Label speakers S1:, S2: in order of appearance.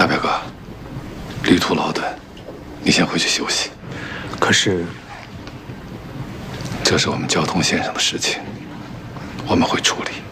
S1: 大表哥，旅途劳顿，你先回去休息。
S2: 可是，
S1: 这是我们交通线上的事情，我们会处理。